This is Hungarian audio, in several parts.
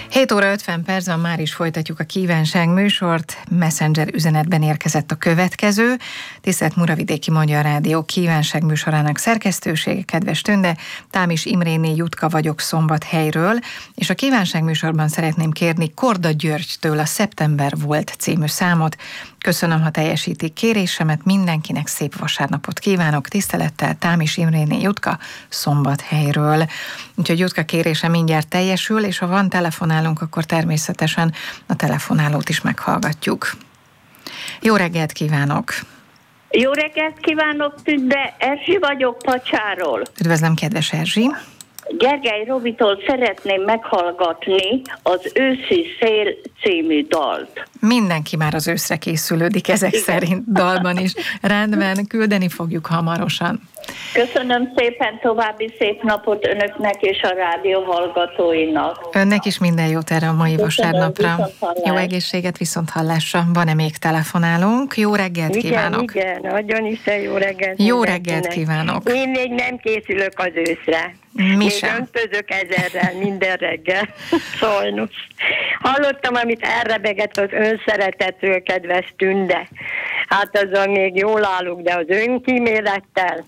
7 óra 50 percben már is folytatjuk a Kívánság műsort. Messenger üzenetben érkezett a következő. Tisztelt Muravidéki Magyar Rádió Kívánság műsorának szerkesztősége, kedves Tünde, Támis Imréné Jutka vagyok Szombathelyről, és a Kívánság műsorban szeretném kérni Korda Györgytől a Szeptember volt című számot. Köszönöm, ha teljesítik kérésemet, mindenkinek szép vasárnapot kívánok, tisztelettel Támis Imréné Jutka Szombathelyről. Úgyhogy Jutka kérése mindjárt teljesül, és ha van telefonálunk, akkor természetesen a telefonálót is meghallgatjuk. Jó reggelt kívánok! Jó reggelt kívánok, Tünde, Erzsi vagyok Pacsáról. Üdvözlöm, kedves Erzsi! Gergely Robitól szeretném meghallgatni az Őszi szél című dalt. Mindenki már az őszre készülődik ezek szerint dalban is. Rendben, küldeni fogjuk hamarosan. Köszönöm szépen, további szép napot önöknek és a rádió hallgatóinak. Önnek is minden jót erre a mai vasárnapra. Jó egészséget, viszonthallásra. Van-e még telefonálunk? Jó reggelt kívánok! Igen, nagyon is jó reggelt. Jó reggelt kívánok! Én még nem készülök az őszre. Mi sem. Öntözök ezerrel minden reggel. Sajnos. Hallottam, amit elrebegett az önszeretetről, kedves Tünde. Hát azzal még jól állunk, de az önkímélettel.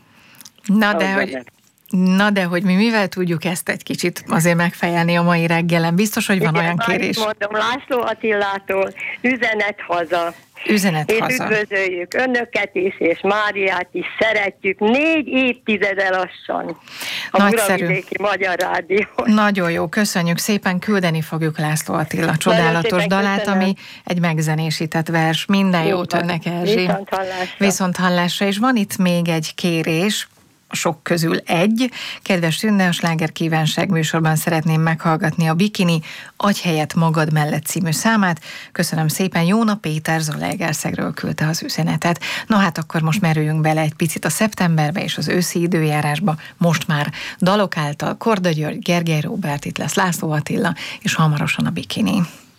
Na de hogy mi mivel tudjuk ezt egy kicsit azért megfejelni a mai reggelen? Biztos, hogy van olyan kérés. Mondom, László Attilától üzenet haza. Üzenet és haza. Üdvözöljük önöket is, és Máriát is szeretjük. 4 évtizede lassan. A Muravidéki Magyar Rádió. Nagyon jó, köszönjük szépen, küldeni fogjuk László Attila csodálatos dalát, ami egy megzenésített vers. Minden jót önnek, Erzsi. Viszonthallásra. És van itt még egy kérés, a sok közül egy. Kedves Tünde, a Sláger Kívánság műsorban szeretném meghallgatni a Bikini Adj helyet magad mellett című számát. Köszönöm szépen, Jóna Péter Zalaegerszegről küldte az üzenetet. No hát akkor most merüljünk bele egy picit a szeptemberbe és az őszi időjárásba. Most már dalok által Korda György, Gergely Róbert, itt lesz László Attila, és hamarosan a Bikini.